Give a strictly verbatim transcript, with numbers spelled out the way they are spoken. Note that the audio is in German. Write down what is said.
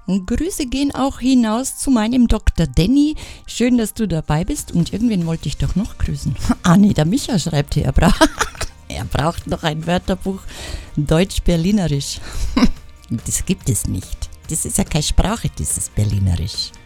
Und Grüße gehen auch hinaus zu meinem Doktor Danny. Schön, dass du dabei bist. Und irgendwen wollte ich doch noch grüßen. Ah nee, der Micha schreibt hier, er, bra er braucht noch ein Wörterbuch Deutsch-Berlinerisch. Das gibt es nicht. Das ist ja keine Sprache, dieses Berlinerisch.